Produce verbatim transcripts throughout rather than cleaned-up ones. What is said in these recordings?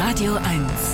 Radio eins.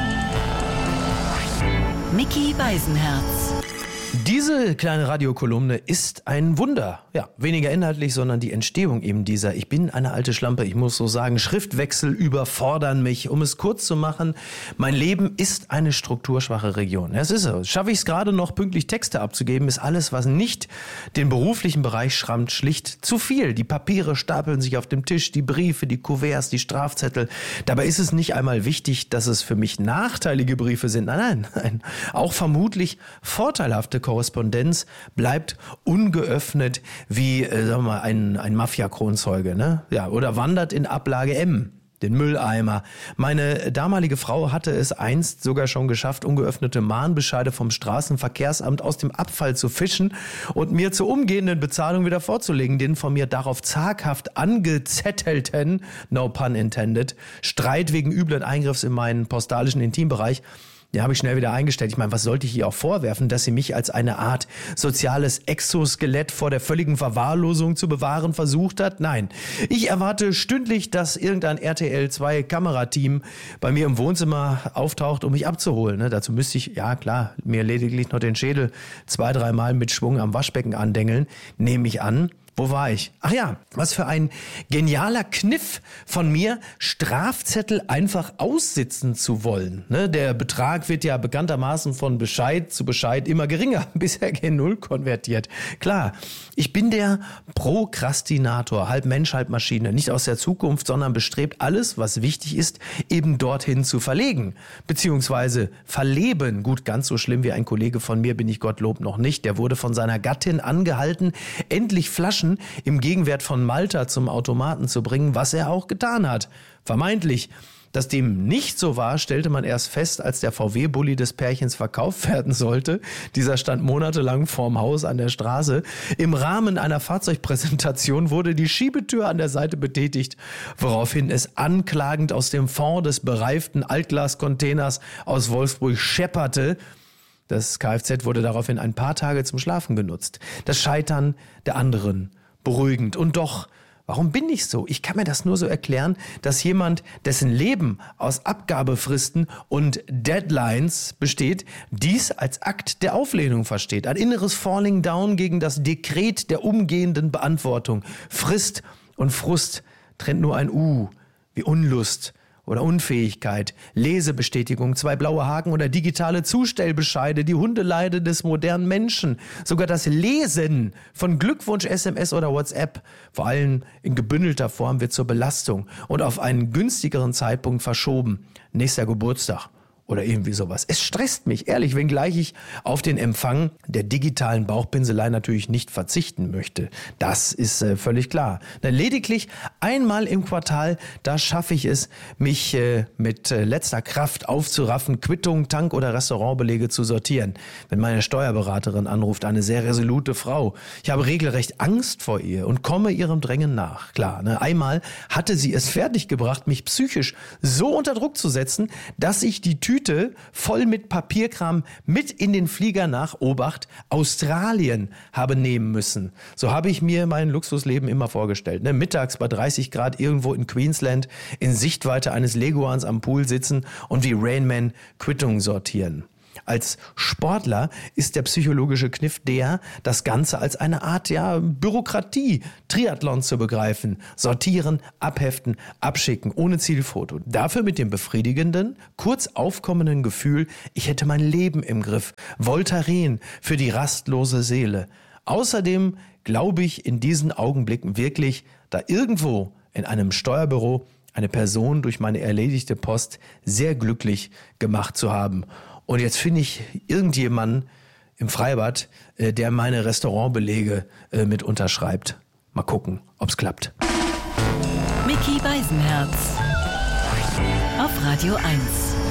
Micky Beisenherz. Diese kleine Radiokolumne ist ein Wunder. Ja, weniger inhaltlich, sondern die Entstehung eben dieser, ich bin eine alte Schlampe, ich muss so sagen, Schriftwechsel überfordern mich. Um es kurz zu machen, mein Leben ist eine strukturschwache Region. Ja, es ist so. Schaffe ich es gerade noch, pünktlich Texte abzugeben, ist alles, was nicht den beruflichen Bereich schrammt, schlicht zu viel. Die Papiere stapeln sich auf dem Tisch, die Briefe, die Kuverts, die Strafzettel. Dabei ist es nicht einmal wichtig, dass es für mich nachteilige Briefe sind. Nein, nein, nein. Auch vermutlich vorteilhafte Korrespondenz bleibt ungeöffnet wie, äh, sagen wir mal, ein, ein Mafia-Kronzeuge, ne? Ja, oder wandert in Ablage M, den Mülleimer. Meine damalige Frau hatte es einst sogar schon geschafft, ungeöffnete Mahnbescheide vom Straßenverkehrsamt aus dem Abfall zu fischen und mir zur umgehenden Bezahlung wieder vorzulegen, den von mir darauf zaghaft angezettelten, no pun intended, Streit wegen üblen Eingriffs in meinen postalischen Intimbereich. Ja, habe ich schnell wieder eingestellt. Ich meine, was sollte ich ihr auch vorwerfen, dass sie mich als eine Art soziales Exoskelett vor der völligen Verwahrlosung zu bewahren versucht hat? Nein. Ich erwarte stündlich, dass irgendein R T L zwei Kamerateam bei mir im Wohnzimmer auftaucht, um mich abzuholen. Ne? Dazu müsste ich, ja klar, mir lediglich noch den Schädel zwei, dreimal mit Schwung am Waschbecken andengeln. Nehme ich an. Wo war ich? Ach ja, was für ein genialer Kniff von mir, Strafzettel einfach aussitzen zu wollen. Ne, der Betrag wird ja bekanntermaßen von Bescheid zu Bescheid immer geringer, bisher gen Null konvertiert. Klar, ich bin der Prokrastinator, halb Mensch, halb Maschine, nicht aus der Zukunft, sondern bestrebt, alles, was wichtig ist, eben dorthin zu verlegen, beziehungsweise verleben. Gut, ganz so schlimm wie ein Kollege von mir bin ich Gottlob noch nicht. Der wurde von seiner Gattin angehalten, endlich Flaschen im Gegenwert von Malta zum Automaten zu bringen, was er auch getan hat. Vermeintlich. Dass dem nicht so war, stellte man erst fest, als der V W-Bulli des Pärchens verkauft werden sollte. Dieser stand monatelang vorm Haus an der Straße. Im Rahmen einer Fahrzeugpräsentation wurde die Schiebetür an der Seite betätigt, woraufhin es anklagend aus dem Fond des bereiften Altglascontainers aus Wolfsburg schepperte. Das Kfz wurde daraufhin ein paar Tage zum Schlafen genutzt. Das Scheitern der anderen beruhigend. Und doch, warum bin ich so? Ich kann mir das nur so erklären, dass jemand, dessen Leben aus Abgabefristen und Deadlines besteht, dies als Akt der Auflehnung versteht. Ein inneres Falling Down gegen das Dekret der umgehenden Beantwortung. Frist und Frust trennt nur ein U, wie Unlust oder Unfähigkeit, Lesebestätigung, zwei blaue Haken oder digitale Zustellbescheide, die Hundeleide des modernen Menschen. Sogar das Lesen von Glückwunsch-S M S oder WhatsApp, vor allem in gebündelter Form, wird zur Belastung und auf einen günstigeren Zeitpunkt verschoben. Nächster Geburtstag. Oder irgendwie sowas. Es stresst mich, ehrlich, wenngleich ich auf den Empfang der digitalen Bauchpinselei natürlich nicht verzichten möchte. Das ist äh, völlig klar. Na, lediglich einmal im Quartal, da schaffe ich es, mich äh, mit äh, letzter Kraft aufzuraffen, Quittung, Tank- oder Restaurantbelege zu sortieren. Wenn meine Steuerberaterin anruft, eine sehr resolute Frau. Ich habe regelrecht Angst vor ihr und komme ihrem Drängen nach. Klar, ne? Einmal hatte sie es fertiggebracht, mich psychisch so unter Druck zu setzen, dass ich die Tür Tüte voll mit Papierkram mit in den Flieger nach, Obacht, Australien habe nehmen müssen. So habe ich mir mein Luxusleben immer vorgestellt. Ne? Mittags bei dreißig Grad irgendwo in Queensland in Sichtweite eines Leguans am Pool sitzen und wie Rain Man Quittungen sortieren. Als Sportler ist der psychologische Kniff der, das Ganze als eine Art ja, Bürokratie, Triathlon zu begreifen. Sortieren, abheften, abschicken, ohne Zielfoto. Dafür mit dem befriedigenden, kurz aufkommenden Gefühl, ich hätte mein Leben im Griff. Voltaren für die rastlose Seele. Außerdem glaube ich in diesen Augenblicken wirklich, da irgendwo in einem Steuerbüro eine Person durch meine erledigte Post sehr glücklich gemacht zu haben. Und jetzt finde ich irgendjemanden im Freibad, äh, der meine Restaurantbelege äh, mit unterschreibt. Mal gucken, ob's klappt. Micky Beisenherz auf Radio eins.